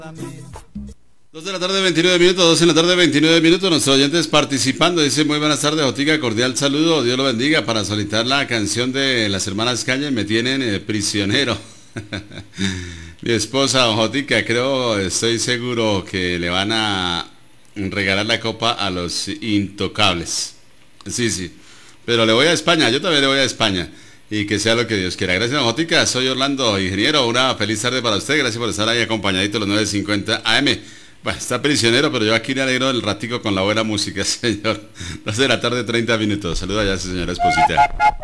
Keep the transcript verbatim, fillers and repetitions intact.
dos de la tarde, veintinueve minutos, dos en la tarde, veintinueve minutos. Nuestros oyentes participando. Dice: muy buenas tardes, Jotica, cordial saludo, Dios lo bendiga. Para solicitar la canción de las hermanas Calle, me tienen eh, prisionero. Mi esposa, don Jotica, creo, estoy seguro que le van a regalar la copa a los intocables. Sí, sí. Pero le voy a España, yo también le voy a España. Y que sea lo que Dios quiera. Gracias, don Jotica. Soy Orlando, ingeniero. Una feliz tarde para usted. Gracias por estar ahí acompañadito a los nueve cincuenta A M. Bueno, está prisionero, pero yo aquí le alegro el ratico con la buena música, señor. doce de la tarde, treinta minutos. Saluda ya a su señora esposita.